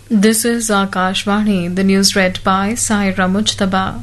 This is Akashvani, the news read by Saira Mujtaba.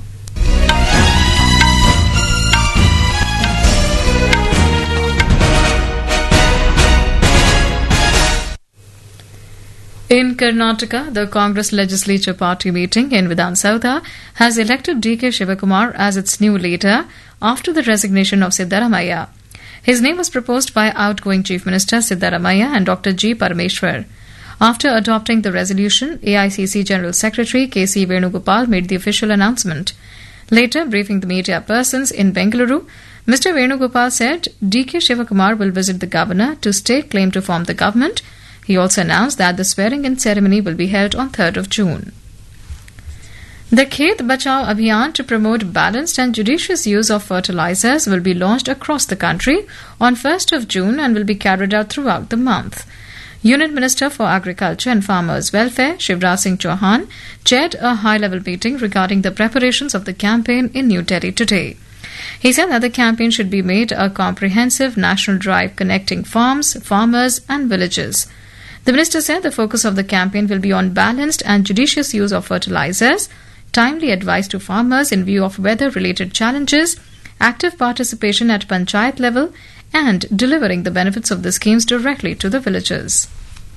In Karnataka, the Congress Legislature Party meeting in Vidhan Soudha has elected D.K. Shivakumar as its new leader after the resignation of Siddaramaiah. His name was proposed by outgoing Chief Minister Siddaramaiah and Dr. G. Parameshwar. After adopting the resolution, AICC General Secretary K.C. Venugopal made the official announcement. Later, briefing the media persons in Bengaluru, Mr. Venugopal said D.K. Shivakumar will visit the governor to stake claim to form the government. He also announced that the swearing-in ceremony will be held on 3rd of June. The Khet Bachao Abhiyan to promote balanced and judicious use of fertilizers will be launched across the country on 1st of June and will be carried out throughout the month. Union Minister for Agriculture and Farmers' Welfare, Shivraj Singh Chauhan, chaired a high-level meeting regarding the preparations of the campaign in New Delhi today. He said that the campaign should be made a comprehensive national drive connecting farms, farmers and villages. The minister said the focus of the campaign will be on balanced and judicious use of fertilizers, timely advice to farmers in view of weather-related challenges, active participation at panchayat level, and delivering the benefits of the schemes directly to the villagers.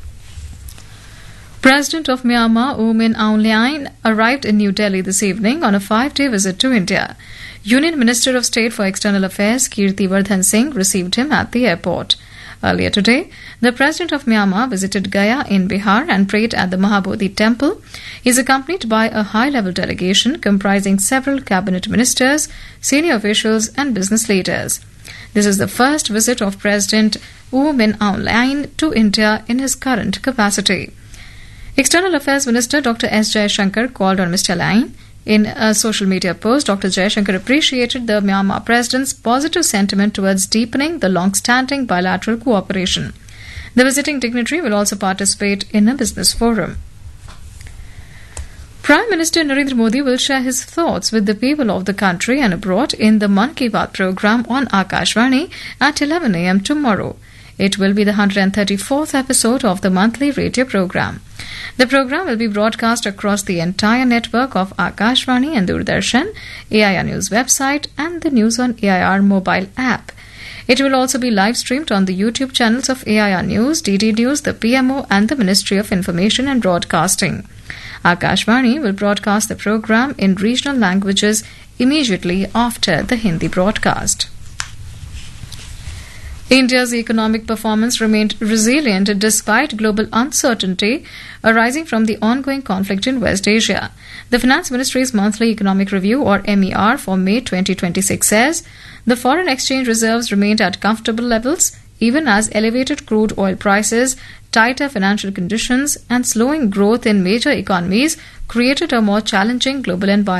President of Myanmar, U Min Aung Hlaing, arrived in New Delhi this evening on a 5-day visit to India. Union Minister of State for External Affairs, Kirti Vardhan Singh, received him at the airport. Earlier today, the President of Myanmar visited Gaya in Bihar and prayed at the Mahabodhi Temple. He is accompanied by a high-level delegation comprising several cabinet ministers, senior officials and business leaders. This is the first visit of President U Min Aung Hlaing to India in his current capacity. External Affairs Minister Dr. S. Jaishankar called on Mr. Hlaing. In a social media post, Dr. Jaishankar appreciated the Myanmar President's positive sentiment towards deepening the long-standing bilateral cooperation. The visiting dignitary will also participate in a business forum. Prime Minister Narendra Modi will share his thoughts with the people of the country and abroad in the Mann Ki Baat program on Akashvani at 11 a.m. tomorrow. It will be the 134th episode of the monthly radio program. The program will be broadcast across the entire network of Akashvani and Doordarshan, AIR News website and the News on AIR mobile app. It will also be live-streamed on the YouTube channels of AIR News, DD News, the PMO and the Ministry of Information and Broadcasting. Akashvani will broadcast the program in regional languages immediately after the Hindi broadcast. India's economic performance remained resilient despite global uncertainty arising from the ongoing conflict in West Asia. The Finance Ministry's monthly economic review, or MER, for May 2026 says the foreign exchange reserves remained at comfortable levels even as elevated crude oil prices, tighter financial conditions and slowing growth in major economies created a more challenging global environment.